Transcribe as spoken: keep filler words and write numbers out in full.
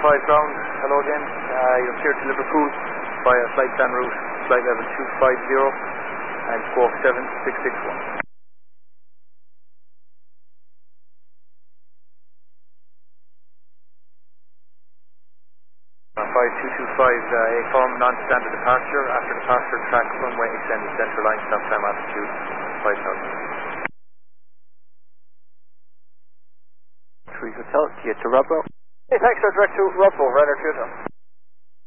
five ground, hello again. Uh, you're clear to Liverpool via flight plan route, flight level two five zero and squawk seven six six one. Uh, five two two five, uh, A C O M, non-standard departure. After departure, track runway extended, central line, stop time altitude five thousand. Three Hotel, get to Rodwell. Hey, thanks, sir. Direct to Rodwell, Ryder Toyota.